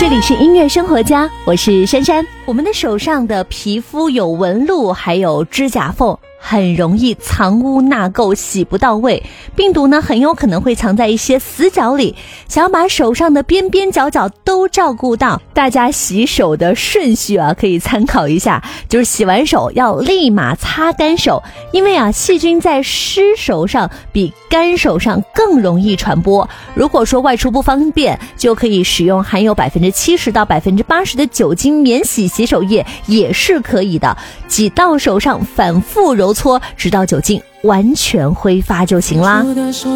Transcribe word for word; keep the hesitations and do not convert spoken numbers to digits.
这里是音乐生活家，我是珊珊。我们的手上的皮肤有纹路，还有指甲缝，很容易藏污纳垢，洗不到位。病毒呢，很有可能会藏在一些死角里。想要把手上的边边角角都照顾到，大家洗手的顺序啊，可以参考一下。就是洗完手要立马擦干手，因为啊，细菌在湿手上比干手上更容易传播。如果说外出不方便，就可以使用含有百分之七十到百分之八十的酒精免洗洗手液，也是可以的。挤到手上，反复揉搓，直到酒精完全挥发就行啦。